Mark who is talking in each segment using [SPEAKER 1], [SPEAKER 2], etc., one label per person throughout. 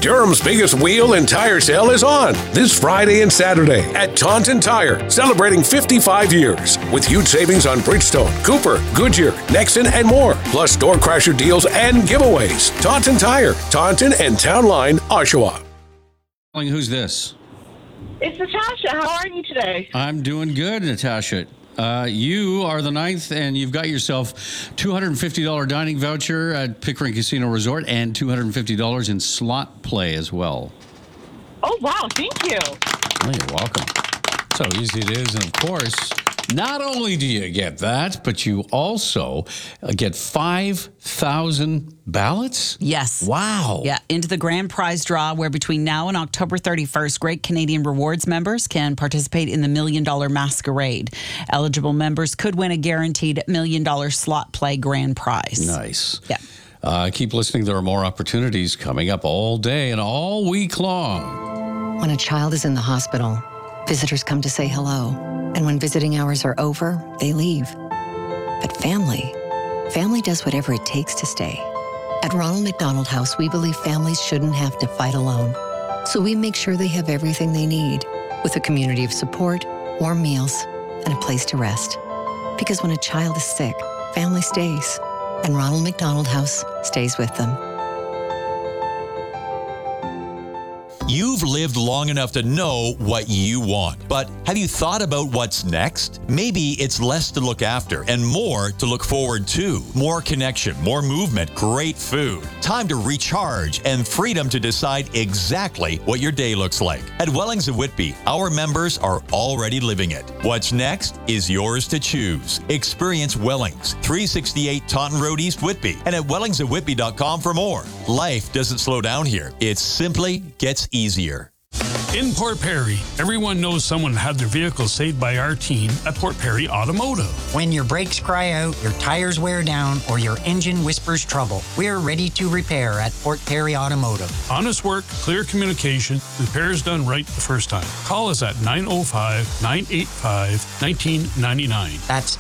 [SPEAKER 1] Durham's biggest wheel and tire sale is on this Friday and Saturday at Taunton Tire, celebrating 55 years with huge savings on Bridgestone, Cooper, Goodyear, Nexon, and more, plus store crasher deals and giveaways. Taunton Tire, Taunton and Town Line, Oshawa.
[SPEAKER 2] Who's this?
[SPEAKER 3] It's Natasha. How are you today?
[SPEAKER 2] I'm doing good, Natasha. You are the 9th, and you've got yourself $250 dining voucher at Pickering Casino Resort and $250 in slot play as well.
[SPEAKER 3] Oh, wow. Thank you.
[SPEAKER 2] Oh, you're welcome. So easy it is. And, of course, not only do you get that, but you also get 5,000 ballots?
[SPEAKER 4] Yes.
[SPEAKER 2] Wow.
[SPEAKER 4] Yeah, into the grand prize draw where between now and October 31st, Great Canadian Rewards members can participate in the $1 Million Masquerade. Eligible members could win a guaranteed $1 Million slot play grand prize.
[SPEAKER 2] Nice.
[SPEAKER 4] Yeah.
[SPEAKER 2] Keep listening. There are more opportunities coming up all day and all week long.
[SPEAKER 5] When a child is in the hospital, visitors come to say hello. And when visiting hours are over, they leave. But family does whatever it takes to stay. At Ronald McDonald House, we believe families shouldn't have to fight alone. So we make sure they have everything they need, with a community of support, warm meals, and a place to rest. Because when a child is sick, family stays. And Ronald McDonald House stays with them.
[SPEAKER 6] You've lived long enough to know what you want, but have you thought about what's next? Maybe it's less to look after and more to look forward to. More connection, more movement, great food. Time to recharge and freedom to decide exactly what your day looks like. At Wellings of Whitby, our members are already living it. What's next is yours to choose. Experience Wellings, 368 Taunton Road, East Whitby, and at wellingsofwhitby.com for more. Life doesn't slow down here. It simply gets easier.
[SPEAKER 7] In Port Perry, everyone knows someone had their vehicle saved by our team at Port Perry Automotive.
[SPEAKER 8] When your brakes cry out, your tires wear down, or your engine whispers trouble, we're ready to repair at Port Perry Automotive.
[SPEAKER 7] Honest work, clear communication, repairs done right the first time. Call us at 905-985-1999.
[SPEAKER 8] That's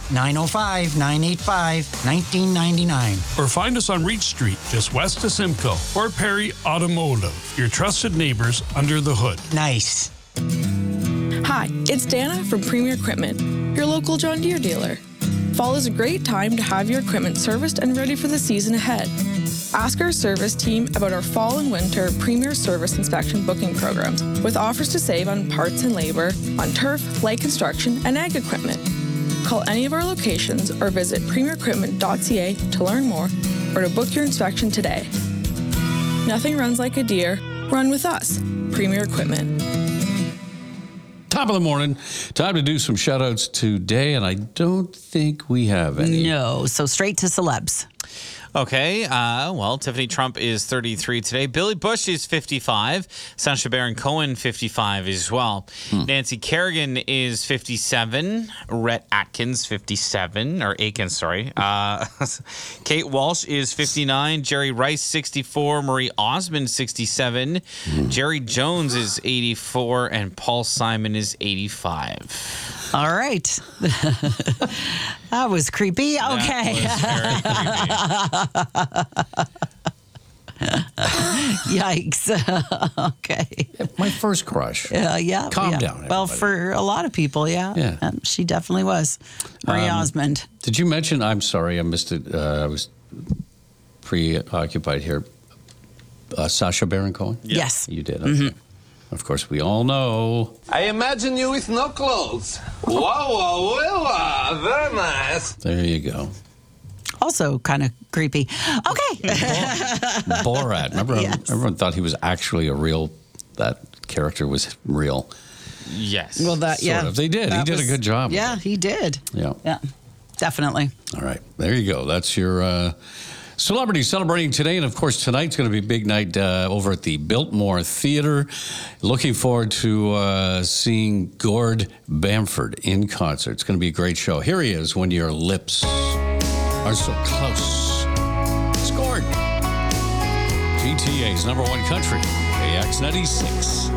[SPEAKER 8] 905-985-1999.
[SPEAKER 7] Or find us on Reach Street, just west of Simcoe. Port Perry Automotive, your trusted neighbors under the hood.
[SPEAKER 8] Nice.
[SPEAKER 9] Hi, it's Dana from Premier Equipment, your local John Deere dealer. Fall is a great time to have your equipment serviced and ready for the season ahead. Ask our service team about our fall and winter Premier Service Inspection booking programs with offers to save on parts and labor, on turf, light construction, and ag equipment. Call any of our locations or visit premierequipment.ca to learn more or to book your inspection today. Nothing runs like a Deere. Run with us. Premier Equipment.
[SPEAKER 2] Top of the morning. Time to do some shout-outs today, and I don't think we have any.
[SPEAKER 4] No, so straight to celebs.
[SPEAKER 10] Okay, well, Tiffany Trump is 33 today. Billy Bush is 55. Sacha Baron Cohen, 55 as well. Nancy Kerrigan is 57. Rhett Atkins, 57. Or Aikens, sorry. Kate Walsh is 59. Jerry Rice, 64. Marie Osmond, 67. Jerry Jones is 84. And Paul Simon is 85.
[SPEAKER 4] All right. That was creepy. Okay.
[SPEAKER 10] That was very creepy.
[SPEAKER 4] Yikes. Okay.
[SPEAKER 2] My first crush.
[SPEAKER 4] Yeah.
[SPEAKER 2] Calm
[SPEAKER 4] yeah.
[SPEAKER 2] down,
[SPEAKER 4] Well,
[SPEAKER 2] everybody.
[SPEAKER 4] for a lot of people, yeah. She definitely was. Marie Osmond.
[SPEAKER 2] Did you mention, I'm sorry, I missed it. I was preoccupied here. Sacha Baron Cohen?
[SPEAKER 4] Yes.
[SPEAKER 2] You did. Okay. Of course, we all know.
[SPEAKER 11] I imagine you with no clothes. Wow, very nice.
[SPEAKER 2] There you go.
[SPEAKER 4] Also kind of creepy. Okay.
[SPEAKER 2] Borat. Remember,
[SPEAKER 4] Yes.
[SPEAKER 2] everyone thought he was actually that character was real.
[SPEAKER 10] Yes.
[SPEAKER 4] Well, that,
[SPEAKER 2] Sort of. They did. He did a good job. with
[SPEAKER 4] Yeah,
[SPEAKER 2] it.
[SPEAKER 4] he did.
[SPEAKER 2] Yeah.
[SPEAKER 4] Yeah, definitely.
[SPEAKER 2] All right. There you go. That's your celebrity celebrating today. And, of course, tonight's going to be a big night over at the Biltmore Theatre. Looking forward to seeing Gord Bamford in concert. It's going to be a great show. Here he is, When Your Lips Are So Close. It's Gord. GTA's #1 country, AX 96.